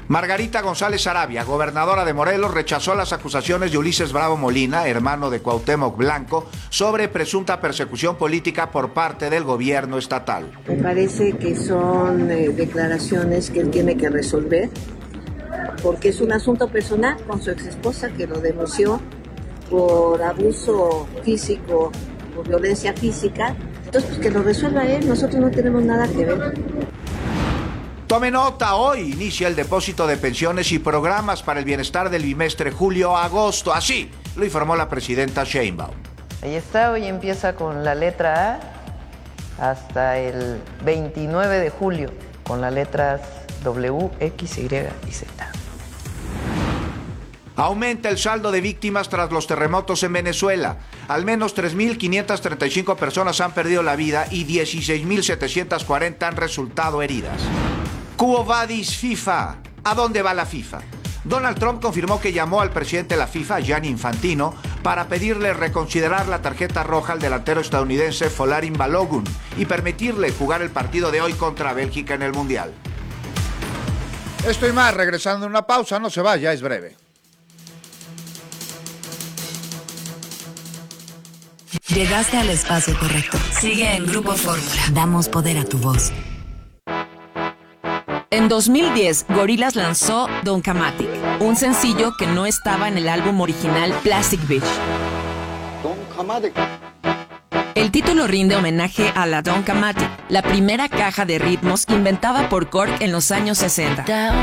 Margarita González Sarabia, gobernadora de Morelos, rechazó las acusaciones de Ulises Bravo Molina, hermano de Cuauhtémoc Blanco, sobre presunta persecución política por parte del gobierno estatal. Me parece que son declaraciones que él tiene que resolver, porque es un asunto personal con su exesposa que lo denunció por abuso físico, por violencia física. Entonces, pues que lo resuelva él, nosotros no tenemos nada que ver. Tome nota, hoy inicia el depósito de pensiones y programas para el bienestar del bimestre julio-agosto. Así lo informó la presidenta Sheinbaum. Ahí está, hoy empieza con la letra A hasta el 29 de julio con las letras W, X, Y y Z. Aumenta el saldo de víctimas tras los terremotos en Venezuela. Al menos 3.535 personas han perdido la vida y 16.740 han resultado heridas. Quo vadis FIFA? ¿A dónde va la FIFA? Donald Trump confirmó que llamó al presidente de la FIFA, Gianni Infantino, para pedirle reconsiderar la tarjeta roja al delantero estadounidense Folarin Balogun y permitirle jugar el partido de hoy contra Bélgica en el Mundial. Esto y más, regresando en una pausa, no se vaya, es breve. Llegaste al espacio correcto. Sigue en Grupo Fórmula. Damos poder a tu voz. En 2010, Gorillaz lanzó Donkamatic, un sencillo que no estaba en el álbum original Plastic Beach. El título rinde homenaje a la Donkamatic, la primera caja de ritmos inventada por Korg en los años 60.